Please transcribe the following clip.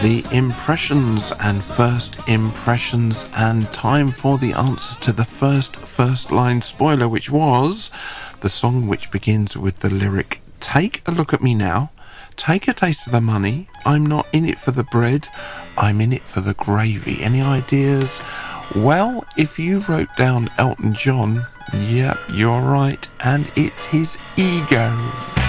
The impressions and first impressions, and time for the answer to the first line spoiler, which was the song which begins with the lyric, "Take a look at me now, take a taste of the money, I'm not in it for the bread, I'm in it for the gravy." Any ideas? Well, if you wrote down Elton John, yep, you're right, and it's his ego.